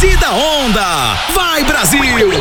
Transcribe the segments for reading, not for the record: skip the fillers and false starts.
Torcida Onda. Vai, Brasil!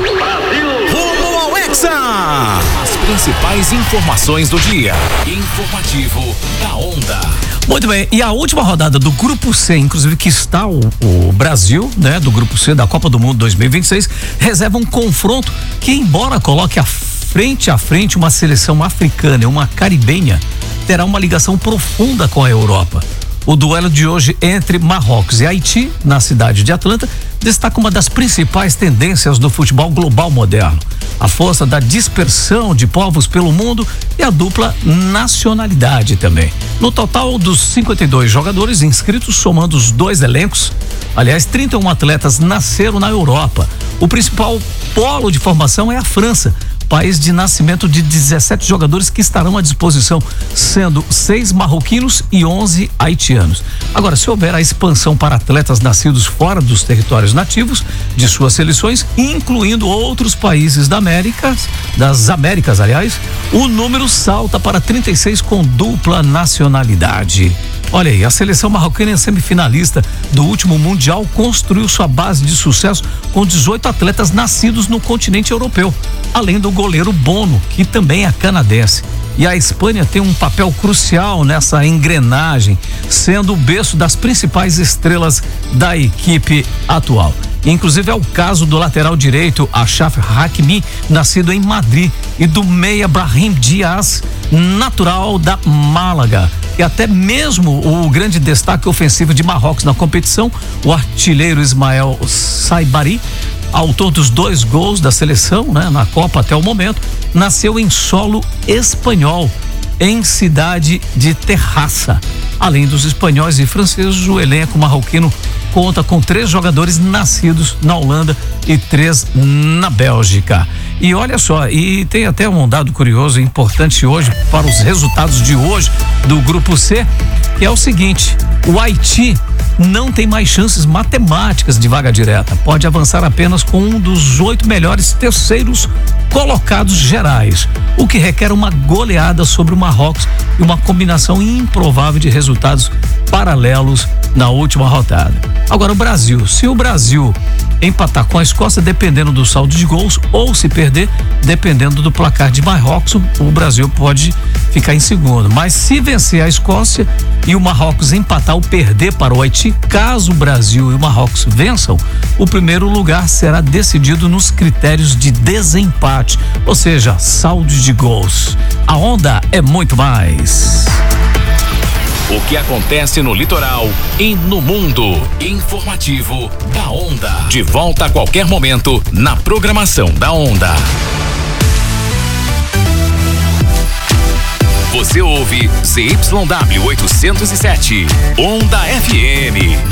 Rumo ao Hexa! As principais informações do dia. Informativo da Onda. Muito bem, e a última rodada do Grupo C, inclusive que está o Brasil, né, do Grupo C da Copa do Mundo 2026, reserva um confronto que, embora coloque frente a frente uma seleção africana e uma caribenha, terá uma ligação profunda com a Europa. O duelo de hoje entre Marrocos e Haiti, na cidade de Atlanta, destaca uma das principais tendências do futebol global moderno: a força da dispersão de povos pelo mundo e a dupla nacionalidade também. No total dos 52 jogadores inscritos, somando os dois elencos, aliás, 31 atletas nasceram na Europa. O principal polo de formação é a França, país de nascimento de 17 jogadores que estarão à disposição, sendo 6 marroquinos e 11 haitianos. Agora, se houver a expansão para atletas nascidos fora dos territórios nativos de suas seleções, incluindo outros países das Américas, aliás, o número salta para 36 com dupla nacionalidade. Olha aí, a seleção marroquina semifinalista do último Mundial construiu sua base de sucesso com 18 atletas nascidos no continente europeu, além do goleiro Bono, que também é canadense. E a Espanha tem um papel crucial nessa engrenagem, sendo o berço das principais estrelas da equipe atual. Inclusive é o caso do lateral direito Achraf Hakimi, nascido em Madrid, e do meia Brahim Diaz, natural da Málaga. E até mesmo o grande destaque ofensivo de Marrocos na competição, o artilheiro Ismael Saibari, autor dos 2 gols da seleção, né, na Copa até o momento, nasceu em solo espanhol, em cidade de Terrassa. Além dos espanhóis e franceses, o elenco marroquino conta com 3 jogadores nascidos na Holanda e 3 na Bélgica. E olha só, e tem até um dado curioso e importante hoje para os resultados de hoje do Grupo C, que é o seguinte: o Haiti não tem mais chances matemáticas de vaga direta. Pode avançar apenas com um dos 8 melhores terceiros colocados gerais, o que requer uma goleada sobre o Marrocos e uma combinação improvável de resultados paralelos na última rodada. Agora, o Brasil, se o Brasil empatar com a Escócia, dependendo do saldo de gols, ou se perder, dependendo do placar de Marrocos, o Brasil pode ficar em segundo. Mas se vencer a Escócia e o Marrocos empatar ou perder para o Haiti, caso o Brasil e o Marrocos vençam, o primeiro lugar será decidido nos critérios de desempate, ou seja, saldo de gols. A Onda é muito mais. O que acontece no litoral e no mundo. Informativo da Onda. De volta a qualquer momento na programação da Onda. Você ouve ZYW 807, Onda FM,